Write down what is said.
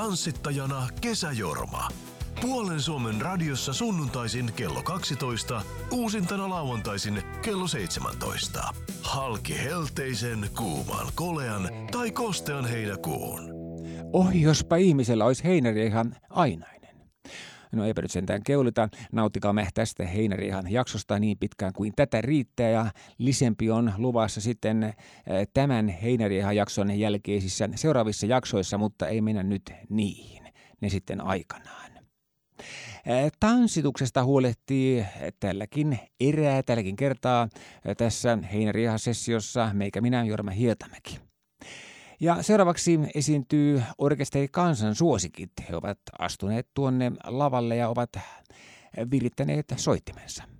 Tanssittajana Kesäjorma. Puolen Suomen radiossa sunnuntaisin kello 12, uusintana lauantaisin kello 17. Halki helteisen, kuuman, kolean tai kostean heinäkuun. Ohi, jospa ihmisellä olisi heinäriihan ainainen. No eipä nyt sentään keulita, nauttikaamme tästä heinäriihan jaksosta niin pitkään kuin tätä riittää ja lisempi on luvassa sitten tämän heinäriihan jakson jälkeisissä seuraavissa jaksoissa, mutta ei mennä nyt niihin, ne sitten aikanaan. Tanssituksesta huolehtii tälläkin kertaa tässä heinäriiha-sessiossa minä Jorma Hietamäki. Ja seuraavaksi esiintyy orkesteri Kansan suosikit. He ovat astuneet tuonne lavalle ja ovat virittäneet soittimensa.